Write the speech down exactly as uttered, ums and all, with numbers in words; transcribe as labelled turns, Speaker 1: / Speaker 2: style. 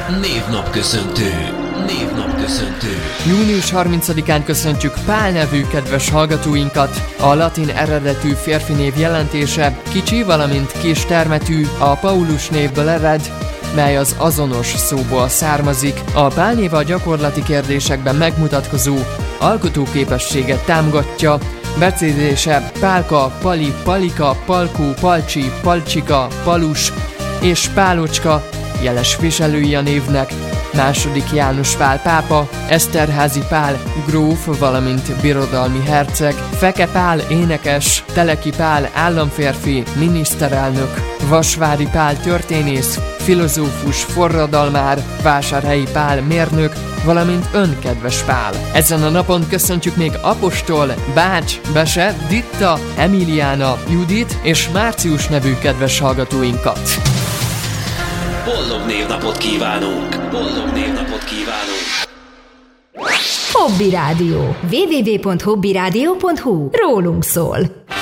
Speaker 1: Névnapköszöntő. Névnapköszöntő.
Speaker 2: június harmincadikán köszöntjük Pál nevű kedves hallgatóinkat. A latin eredetű férfi név jelentése kicsi, valamint kis termetű, a Paulus névből ered, mely az azonos szóból származik. A Pál név a gyakorlati kérdésekben megmutatkozó alkotóképességet támogatja. Becézése Pálka, Pali, Palika, Palkó, Palcsi, Palcsika, Palus és Pálocska jeles viselői a névnek. Második János Pál pápa, Eszterházy Pál gróf, valamint birodalmi herceg, Feke Pál énekes, Teleki Pál államférfi, miniszterelnök, Vasvári Pál történész, filozófus, forradalmár, Vásárhelyi Pál mérnök, valamint ön, kedves Pál. Ezen a napon köszöntjük még Apostol, Bács, Bese, Ditta, Emiliána, Judit és Március nevű kedves hallgatóinkat.
Speaker 1: Boldog névnapot kívánunk! Boldog névnapot kívánunk!
Speaker 3: Hobby Rádió. double-u double-u double-u pont hobby rádió pont hu. Rólunk szól.